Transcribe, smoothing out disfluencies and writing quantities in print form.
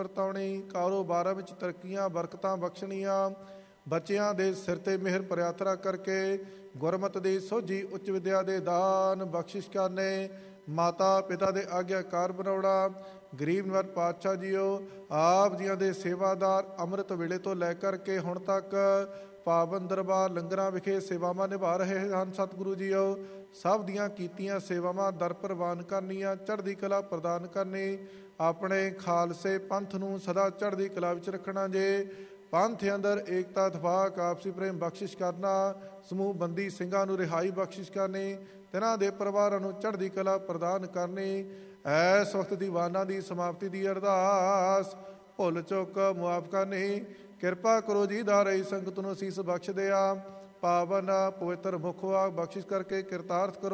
ਵਰਤਾਉਣੀ, ਕਾਰੋਬਾਰਾਂ ਵਿੱਚ ਤਰੱਕੀਆਂ ਬਰਕਤਾਂ ਬਖਸ਼ਣੀਆਂ, ਬੱਚਿਆਂ ਦੇ ਸਿਰ ਤੇ ਮਿਹਰ ਪ੍ਰਿਆਤਰਾ ਕਰਕੇ ਗੁਰਮਤਿ ਦੀ ਸੋਝੀ ਉੱਚ ਵਿਦਿਆ ਦੇ ਦਾਨ ਬਖਸ਼ਿਸ਼ ਕਰਨੇ, ਮਾਤਾ ਪਿਤਾ ਦੇ ਆਗਿਆਕਾਰ ਬਣਾਉਣਾ। ਗਰੀਬ ਨਿਵਾਜ ਪਾਤਸ਼ਾਹ ਜੀਓ ਆਪ ਜੀਆਂ ਦੇ ਸੇਵਾਦਾਰ ਅੰਮ੍ਰਿਤ ਵੇਲੇ ਤੋਂ ਲੈ ਕਰਕੇ ਹੁਣ ਤੱਕ ਪਾਵਨ ਦਰਬਾਰ ਲੰਗਰਾਂ ਵਿਖੇ ਸੇਵਾਵਾਂ ਨਿਭਾ ਰਹੇ ਹਨ। ਸਤਿਗੁਰੂ ਜੀਓ ਸਭ ਦੀਆਂ ਕੀਤੀਆਂ ਸੇਵਾਵਾਂ ਦਰ ਪ੍ਰਵਾਨ ਕਰਨੀਆਂ, ਚੜ੍ਹਦੀ ਕਲਾ ਪ੍ਰਦਾਨ ਕਰਨੀ, ਆਪਣੇ ਖਾਲਸੇ ਪੰਥ ਨੂੰ ਸਦਾ ਚੜ੍ਹਦੀ ਕਲਾ ਵਿੱਚ ਰੱਖਣਾ ਜੇ। ਪੰਥ ਅੰਦਰ ਏਕਤਾ ਇਤਫਾਕ ਆਪਸੀ ਪ੍ਰੇਮ ਬਖਸ਼ਿਸ਼ ਕਰਨਾ, ਸਮੂਹ ਬੰਦੀ ਸਿੰਘਾਂ ਨੂੰ ਰਿਹਾਈ ਬਖਸ਼ਿਸ਼ ਕਰਨੀ, ਤਿਨਾਂ ਦੇ ਪਰਿਵਾਰਾਂ ਨੂੰ ਚੜ੍ਹਦੀ ਕਲਾ ਪ੍ਰਦਾਨ ਕਰਨੀ। ਇਸ ਵਕਤ ਦੀਵਾਨਾਂ ਦੀ ਸਮਾਪਤੀ ਦੀ ਅਰਦਾਸ ਭੁੱਲ ਚੁੱਕ ਮੁਆਫ ਕਰਨੀ। ਕਿਰਪਾ ਕਰੋ ਜੀ ਦਾਰਈ ਸੰਗਤ ਨੂੰ ਅਸੀਸ ਬਖਸ਼ ਦਿਆ, ਪਾਵਨ ਪਵਿੱਤਰ ਮੁਖ ਵਾਕ ਬਖਸ਼ਿਸ਼ ਕਰਕੇ ਕਿਰਤਾਰਥ ਕਰੋ।